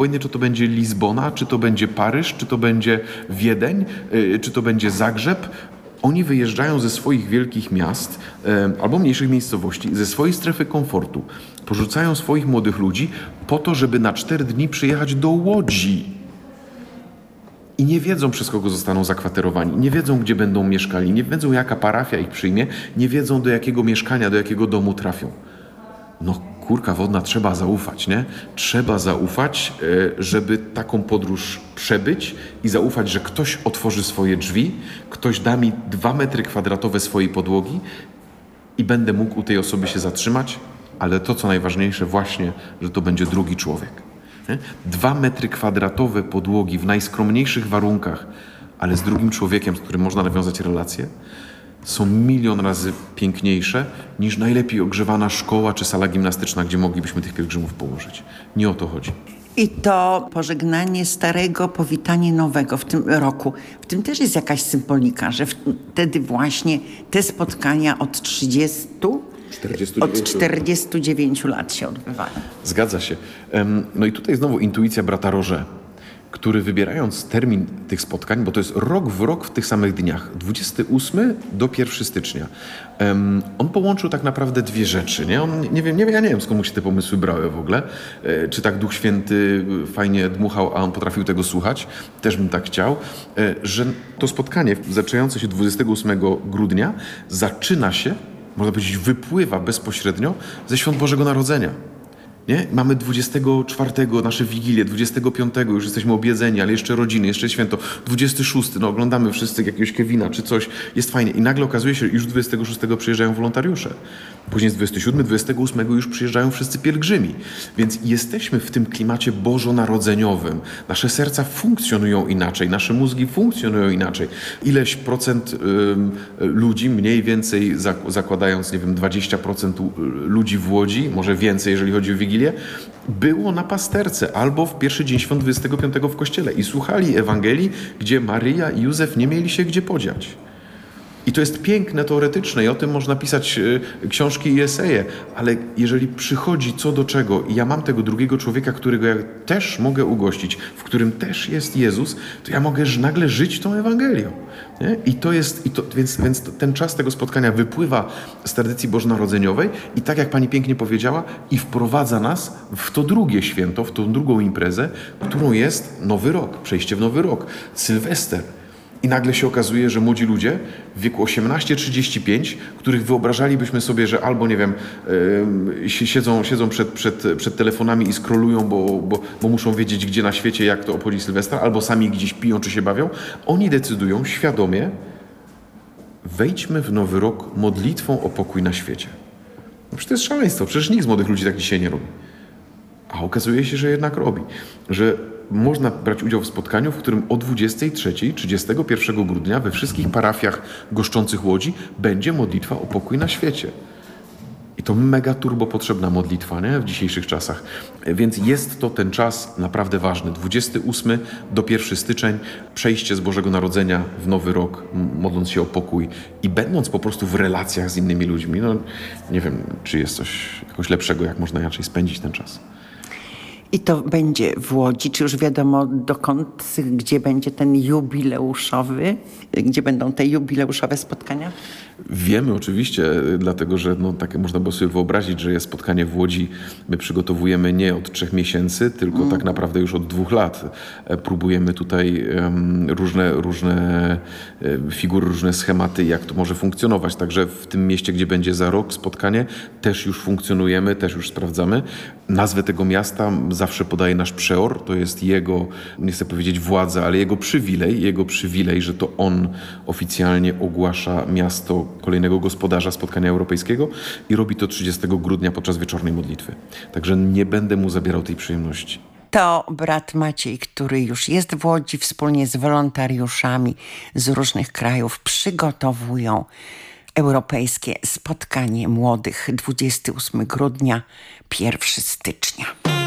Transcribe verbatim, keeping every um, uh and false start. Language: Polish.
Obojętnie, czy to będzie Lizbona, czy to będzie Paryż, czy to będzie Wiedeń, czy to będzie Zagrzeb. Oni wyjeżdżają ze swoich wielkich miast albo mniejszych miejscowości, ze swojej strefy komfortu, porzucają swoich młodych ludzi po to, żeby na cztery dni przyjechać do Łodzi. I nie wiedzą, przez kogo zostaną zakwaterowani, nie wiedzą, gdzie będą mieszkali, nie wiedzą, jaka parafia ich przyjmie, nie wiedzą, do jakiego mieszkania, do jakiego domu trafią. No kurka wodna, trzeba zaufać, nie? Trzeba zaufać, żeby taką podróż przebyć i zaufać, że ktoś otworzy swoje drzwi, ktoś da mi dwa metry kwadratowe swojej podłogi i będę mógł u tej osoby się zatrzymać, ale to, co najważniejsze właśnie, że to będzie drugi człowiek. Nie? Dwa metry kwadratowe podłogi w najskromniejszych warunkach, ale z drugim człowiekiem, z którym można nawiązać relacje, są milion razy piękniejsze niż najlepiej ogrzewana szkoła czy sala gimnastyczna, gdzie moglibyśmy tych pielgrzymów położyć. Nie o to chodzi. I to pożegnanie starego, powitanie nowego w tym roku. W tym też jest jakaś symbolika, że wtedy właśnie te spotkania od trzydziestu, od czterdziestu dziewięciu lat się odbywają. Zgadza się. No i tutaj znowu intuicja brata Roże, który wybierając termin tych spotkań, bo to jest rok w rok w tych samych dniach, dwudziestego ósmego do pierwszego stycznia, um, on połączył tak naprawdę dwie rzeczy. Nie? On, nie wiem, nie wiem, ja nie wiem, skąd mu się te pomysły brały w ogóle. E, czy tak Duch Święty fajnie dmuchał, a on potrafił tego słuchać. Też bym tak chciał. E, że to spotkanie zaczynające się dwudziestego ósmego grudnia zaczyna się, można powiedzieć, wypływa bezpośrednio ze Świąt Bożego Narodzenia. Nie? Mamy dwudziestego czwartego nasze Wigilie, dwudziestego piątego już jesteśmy objedzeni, ale jeszcze rodziny, jeszcze święto. dwudziestego szóstego no oglądamy wszyscy jakiegoś Kevina czy coś, jest fajnie. I nagle okazuje się, że już dwudziestego szóstego przyjeżdżają wolontariusze. Później z dwudziestego siódmego, dwudziestego ósmego już przyjeżdżają wszyscy pielgrzymi. Więc jesteśmy w tym klimacie bożonarodzeniowym. Nasze serca funkcjonują inaczej, nasze mózgi funkcjonują inaczej. Ileś procent y, ludzi, mniej więcej zakładając, nie wiem, dwadzieścia procent ludzi w Łodzi, może więcej, jeżeli chodzi o Wigilię, było na pasterce albo w pierwszy dzień świąt dwudziestego piątego w kościele i słuchali Ewangelii, gdzie Maryja i Józef nie mieli się gdzie podziać. I to jest piękne, teoretyczne i o tym można pisać y, książki i eseje, ale jeżeli przychodzi co do czego i ja mam tego drugiego człowieka, którego ja też mogę ugościć, w którym też jest Jezus, to ja mogę nagle żyć tą Ewangelią. Nie? I to jest, i to, więc, więc ten czas tego spotkania wypływa z tradycji bożonarodzeniowej i tak jak pani pięknie powiedziała, i wprowadza nas w to drugie święto, w tą drugą imprezę, którą jest Nowy Rok, przejście w Nowy Rok, Sylwester. I nagle się okazuje, że młodzi ludzie w wieku osiemnaście trzydzieści pięć, których wyobrażalibyśmy sobie, że albo, nie wiem, yy, siedzą, siedzą przed, przed, przed telefonami i scrollują, bo, bo, bo muszą wiedzieć, gdzie na świecie, jak to obchodzi Sylwestra, albo sami gdzieś piją czy się bawią, oni decydują świadomie, wejdźmy w Nowy Rok modlitwą o pokój na świecie. No przecież to jest szaleństwo, przecież nikt z młodych ludzi tak dzisiaj nie robi. A okazuje się, że jednak robi, że można brać udział w spotkaniu, w którym o dwudziestej trzeciej, trzydziestego pierwszego grudnia we wszystkich parafiach goszczących Łodzi będzie modlitwa o pokój na świecie. I to mega turbo potrzebna modlitwa, nie? W dzisiejszych czasach. Więc jest to ten czas naprawdę ważny. dwudziestego ósmego do pierwszego stycznia, przejście z Bożego Narodzenia w Nowy Rok, modląc się o pokój i będąc po prostu w relacjach z innymi ludźmi. No, nie wiem, czy jest coś jakoś lepszego, jak można inaczej spędzić ten czas. I to będzie w Łodzi, czy już wiadomo dokąd, gdzie będzie ten jubileuszowy, gdzie będą te jubileuszowe spotkania? Wiemy oczywiście, dlatego że no, tak można było sobie wyobrazić, że jest spotkanie w Łodzi. My przygotowujemy nie od trzech miesięcy, tylko mm. tak naprawdę już od dwóch lat. Próbujemy tutaj um, różne, różne figury, różne schematy, jak to może funkcjonować. Także w tym mieście, gdzie będzie za rok spotkanie, też już funkcjonujemy, też już sprawdzamy. Nazwę tego miasta zawsze podaje nasz przeor. To jest jego, nie chcę powiedzieć władza, ale jego przywilej, jego przywilej, że to on oficjalnie ogłasza miasto kolejnego gospodarza spotkania europejskiego i robi to trzydziestego grudnia podczas wieczornej modlitwy. Także nie będę mu zabierał tej przyjemności. To brat Maciej, który już jest w Łodzi, wspólnie z wolontariuszami z różnych krajów przygotowują europejskie spotkanie młodych dwudziestego ósmego grudnia, pierwszego stycznia.